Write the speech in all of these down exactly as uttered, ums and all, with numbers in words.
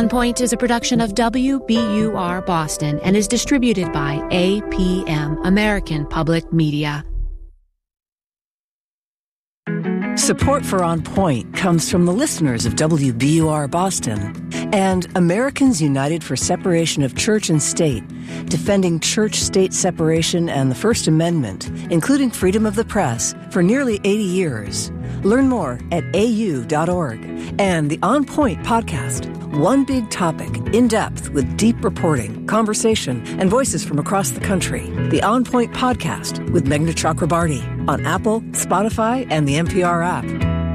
On Point is a production of W B U R Boston and is distributed by A P M, American Public Media. Support for On Point comes from the listeners of W B U R Boston and Americans United for Separation of Church and State, defending church-state separation and the First Amendment, including freedom of the press, for nearly eighty years. Learn more at A U dot org. And the On Point podcast, one big topic, in depth with deep reporting, conversation, and voices from across the country. The On Point podcast with Meghna Chakrabarti on Apple, Spotify, and the N P R app.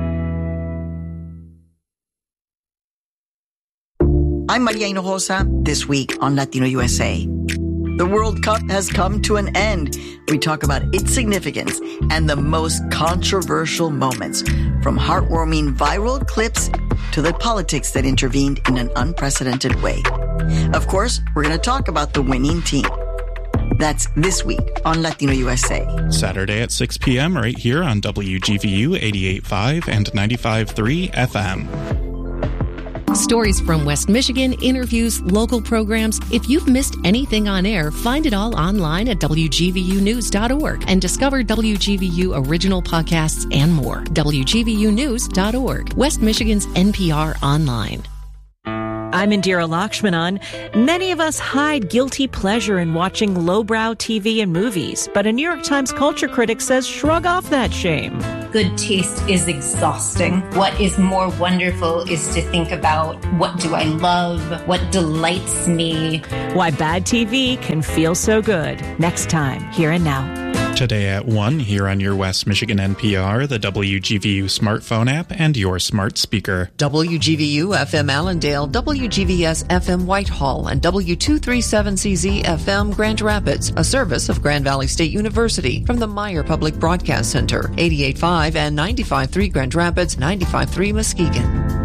I'm Maria Hinojosa, this week on Latino U S A. The World Cup has come to an end. We talk about its significance and the most controversial moments, from heartwarming viral clips to the politics that intervened in an unprecedented way. Of course, we're going to talk about the winning team. That's this week on Latino U S A. Saturday at six p.m. right here on W G V U eighty-eight point five and ninety-five point three F M. Stories from West Michigan, interviews, local programs. If you've missed anything on air, find it all online at W G V U news dot org and discover W G V U original podcasts and more. W G V U news dot org, West Michigan's N P R online. I'm Indira Lakshmanan. Many of us hide guilty pleasure in watching lowbrow T V and movies, but a New York Times culture critic says shrug off that shame. Good taste is exhausting. What is more wonderful is to think about, what do I love? What delights me? Why bad T V can feel so good. Next time, Here and Now. Today at one, here on your West Michigan N P R, the W G V U smartphone app, and your smart speaker. W G V U F M Allendale, W G V S F M Whitehall, and W two thirty-seven C Z F M Grand Rapids, a service of Grand Valley State University from the Meyer Public Broadcast Center, eighty-eight point five and ninety-five point three Grand Rapids, ninety-five point three Muskegon.